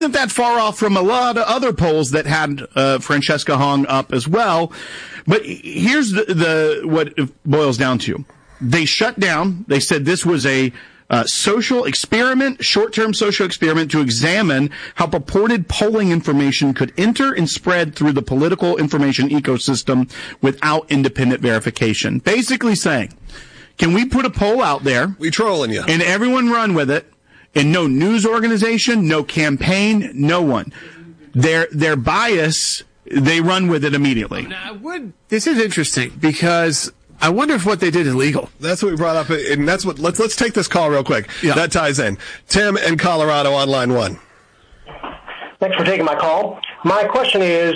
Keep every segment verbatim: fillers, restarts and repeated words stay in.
Not that far off from a lot of other polls that had uh, Francesca Hong up as well. But here's the, the what it boils down to. They shut down. They said this was a uh, social experiment, short-term social experiment to examine how purported polling information could enter and spread through the political information ecosystem without independent verification. Basically saying, can we put a poll out there? We trolling you. And everyone run with it. And no news organization, no campaign, no one. Their their bias, they run with it immediately. Now, I would, this is interesting because I wonder if what they did is legal. That's what we brought up, and that's what. Let's let's take this call real quick. Yeah. That ties in. Tim in Colorado on line one. Thanks for taking my call. My question is,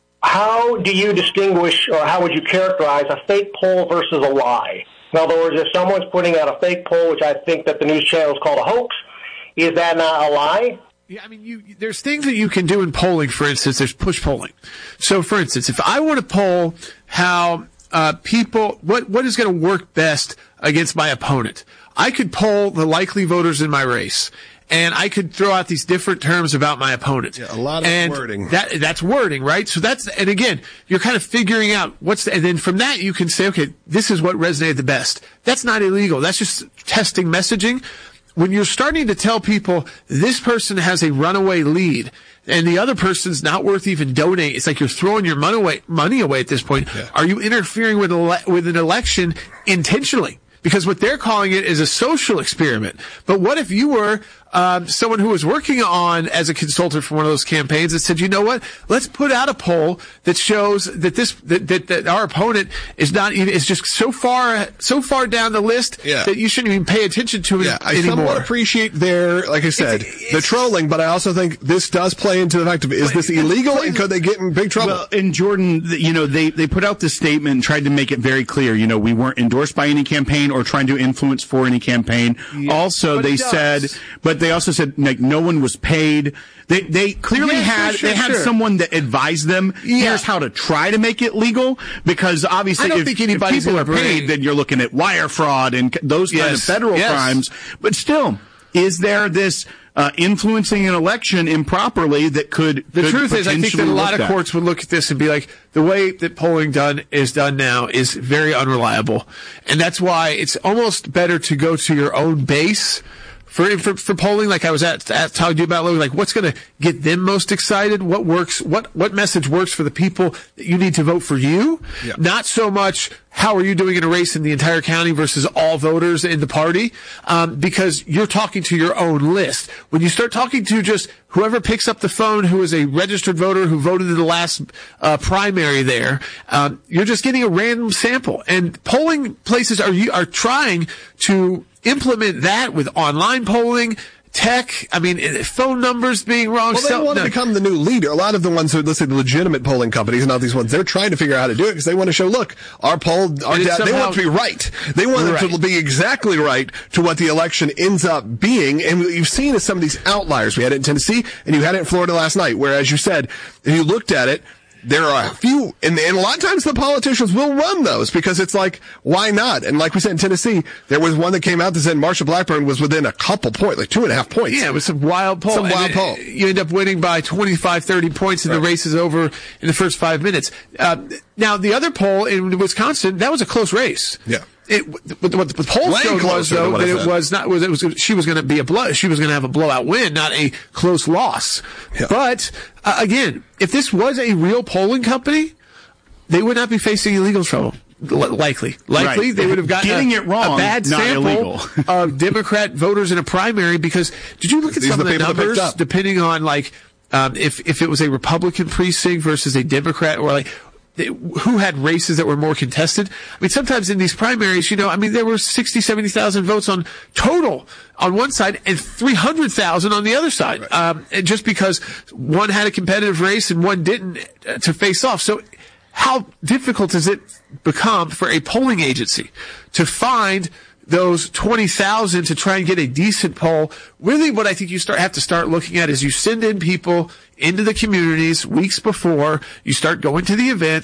how do you distinguish, or how would you characterize a fake poll versus a lie? In other words, if someone's putting out a fake poll, which I think that the news channel is called a hoax, is that not a lie? Yeah, I mean, you, there's things that you can do in polling. For instance, there's push polling. So, for instance, if I want to poll how uh, people, what what is going to work best against my opponent, I could poll the likely voters in my race, and I could throw out these different terms about my opponent. Yeah, a lot of and wording. That that's wording, right? So that's, and again, you're kind of figuring out what's the, and then from that you can say, okay, this is what resonated the best. That's not illegal. That's just testing messaging. When you're starting to tell people this person has a runaway lead and the other person's not worth even donating, it's like you're throwing your money away, money away at this point. Yeah. Are you interfering with, ele- with an election intentionally? Because what they're calling it is a social experiment. But what if you were um, someone who was working on as a consultant for one of those campaigns and said, you know what, let's put out a poll that shows that this that, that, that our opponent is not even is just so far so far down the list yeah. that you shouldn't even pay attention to it yeah, I anymore. somewhat appreciate their, like I said, it's, it's, the trolling, but I also think this does play into the fact of, is this illegal and could they get in big trouble? Well, in Jordan, you know, they, they put out this statement and tried to make it very clear, you know, we weren't endorsed by any campaign or trying to influence for any campaign. Yeah, also, they said, but they also said, like, no one was paid. They they clearly yeah, had sure, they had sure. someone that advised them. Yeah. Here's how to try to make it legal, because obviously I don't if, think if anybody's people are gonna paid, bring- then you're looking at wire fraud and those Yes. kind of federal Yes. crimes. But still, is there this uh, influencing an election improperly that could? The could truth is, I think that a potentially lot look of at? courts would look at this and be like, the way that polling done is done now is very unreliable, and that's why it's almost better to go to your own base. For, for for polling, like I was at, at talking to you about, like what's going to get them most excited? What works? What what message works for the people that you need to vote for you? Yeah. Not so much how are you doing in a race in the entire county versus all voters in the party, um, because you're talking to your own list. When you start talking to just whoever picks up the phone, who is a registered voter who voted in the last uh, primary there, um, you're just getting a random sample. And polling places are are trying to implement that with online polling, tech, I mean, phone numbers being wrong. Well, they so, want no. to become the new leader. A lot of the ones who, let's say, the legitimate polling companies and all these ones, they're trying to figure out how to do it because they want to show, look, our poll, our And it's da- they somehow- want it to be right. They want it to Right. be exactly right to what the election ends up being. And what you've seen is some of these outliers. We had it in Tennessee, and you had it in Florida last night, where, as you said, if you looked at it, there are a few, and, and a lot of times the politicians will run those because it's like, why not? And like we said in Tennessee, there was one that came out that said Marsha Blackburn was within a couple points, like two and a half points. Yeah, it was some wild poll. Some And wild it- poll. You end up winning by twenty-five, thirty points and Right. the race is over in the first five minutes. Uh, now, the other poll in Wisconsin, that was a close race. Yeah. It, what, what the poll Way showed was, closer than though, what that I it said. was not, was, it was, she was going to be a blow, she was going to have a blowout win, not a close loss. Yeah. But, uh, again, if this was a real polling company, they would not be facing illegal trouble. L- likely. Likely, Right. they would have gotten Getting a, it wrong, a bad not sample illegal. of Democrat voters in a primary because, did you look at These some are of the the people that picked numbers, up. depending on, like, um, if, if it was a Republican precinct versus a Democrat, or like, who had races that were more contested? I mean, sometimes in these primaries, you know, I mean, there were sixty, seventy thousand votes on total on one side and three hundred thousand on the other side. Right. Um, and just because one had a competitive race and one didn't uh, to face off. So how difficult does it become for a polling agency to find those twenty thousand to try and get a decent poll? Really, what I think you start have to start looking at is you send in people into the communities weeks before, you start going to the events.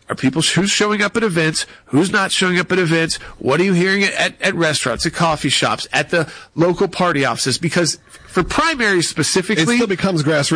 are people who's showing up at events, who's not showing up at events, what are you hearing at, at restaurants, at coffee shops, at the local party offices? Because for primaries specifically, it still becomes grassroots.